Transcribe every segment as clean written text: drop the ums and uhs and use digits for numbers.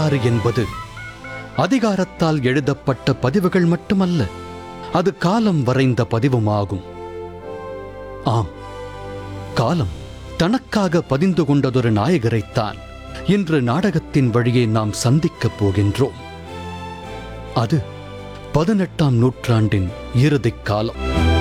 வரலாறு என்பது அதிகாரத்தால் எழுதப்பட்ட பதிவுகள் மட்டுமல்ல, அது காலம் வரைந்த பதிவுமாகும். ஆம், காலம் தனக்காக பதிந்து கொண்டதொரு நாயகரைத்தான் இன்று நாடகத்தின் வழியே நாம் சந்திக்கப் போகின்றோம். அது 18ஆம் நூற்றாண்டின் இறுதிக் காலம்.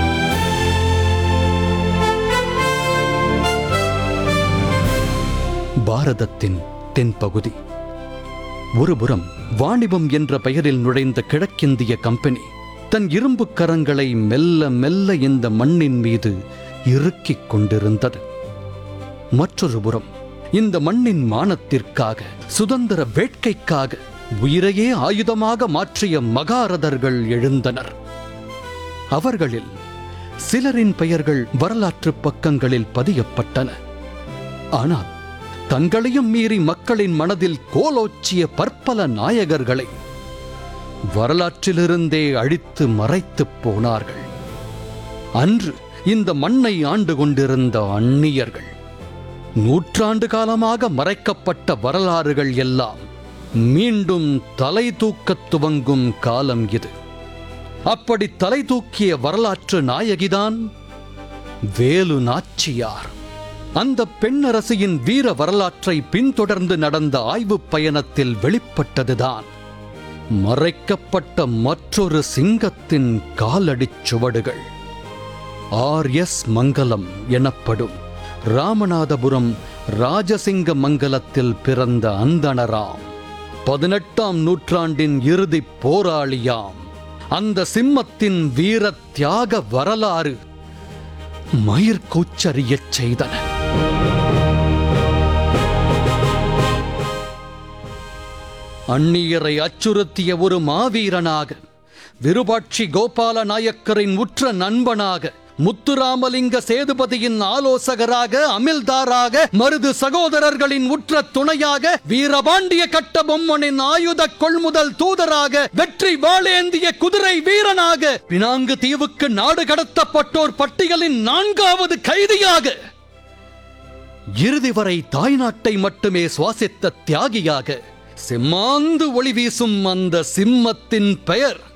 பாரதத்தின் தென்பகுதி. ஒருபுறம் வாணிபம் என்ற பெயரில் நுழைந்த கிழக்கிந்திய கம்பெனி தன் இரும்பு கரங்களை மெல்ல மெல்ல இந்த மண்ணின் மீது இறுக்கிக் கொண்டிருந்தது. மற்றொரு புறம் இந்த மண்ணின் மானத்திற்காக, சுதந்திர வேட்கைக்காக உயிரையே ஆயுதமாக மாற்றிய மகாரதர்கள் எழுந்தனர். அவர்களில் சிலரின் பெயர்கள் வரலாற்று பக்கங்களில் பதியப்பட்டன. ஆனால் தங்களையும் மீறி மக்களின் மனதில் கோலோச்சிய பற்பல நாயகர்களை வரலாற்றிலிருந்தே அழித்து மறைத்துப் போனார்கள். அன்று இந்த மண்ணை ஆண்டு கொண்டிருந்த அந்நியர்கள். நூற்றாண்டு காலமாக மறைக்கப்பட்ட வரலாறுகள் எல்லாம் மீண்டும் தலை தூக்கத் துவங்கும் காலம் இது. அப்படி தலை தூக்கிய வரலாற்று நாயகிதான் வேலு நாச்சியார். அந்த பெண்ணரசியின் வீர வரலாற்றை பின்தொடர்ந்து நடந்த ஆய்வுப் பயணத்தில் வெளிப்பட்டதுதான் மறைக்கப்பட்ட மற்றொரு சிங்கத்தின் காலடிச் சுவடுகள். ஆர்.எஸ். மங்கலம் எனப்படும் ராமநாதபுரம் ராஜசிங்க மங்கலத்தில் பிறந்த அந்தணராம், 18ஆம் நூற்றாண்டின் இறுதிப் போராளியாம். அந்த சிம்மத்தின் வீர தியாக வரலாறு மயிர்கூச்சரியச் செய்தன. அந்நியரை அச்சுறுத்திய ஒரு மாவீரனாக, விருபாட்சி கோபால நாயக்கரின் உற்ற நண்பனாக, முத்துராமலிங்க சேதுபதியின் ஆலோசகராக, அமில்தாராக, மருது சகோதரர்களின் உற்ற துணையாக, வீரபாண்டிய கட்டபொம்மனின் ஆயுத கொள்முதல் தூதராக, வெற்றி வாளேந்திய குதிரை வீரனாக, பினாங்கு தீவுக்கு நாடு கடத்தப்பட்டோர் பட்டியலின் 4வது கைதியாக, இறுதி வரை தாய்நாட்டை மட்டுமே சுவாசித்த தியாகியாக, செம்மாந்து ஒளி வீசும் அந்த சிம்மத்தின் பெயர்